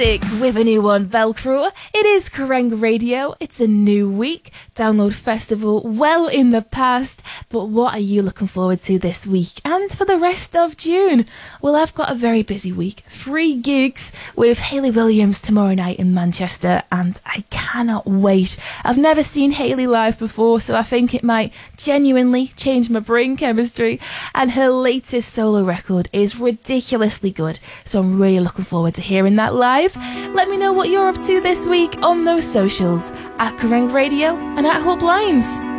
With a new one, Velcro. It is Kerrang Radio. It's a new week. Download Festival well in the past. But what are you looking forward to this week and for the rest of June? Well, I've got a very busy week. 3 gigs with Hayley Williams tomorrow night in Manchester, and I cannot wait. I've never seen Hayley live before, so I think it might genuinely change my brain chemistry. And her latest solo record is ridiculously good, so I'm really looking forward to hearing that live. Let me know what you're up to this week on those socials at Kerrang Radio and at Hope Lines.